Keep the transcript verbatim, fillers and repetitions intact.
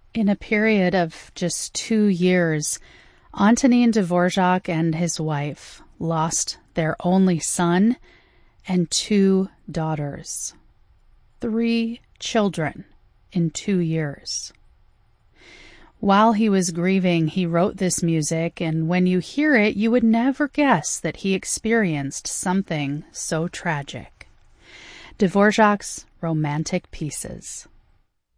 In a period of just two years, Antonin Dvorak and his wife lost their only son and two daughters. Three children in two years. While he was grieving, he wrote this music, and when you hear it, you would never guess that he experienced something so tragic. Dvorak's Romantic Pieces.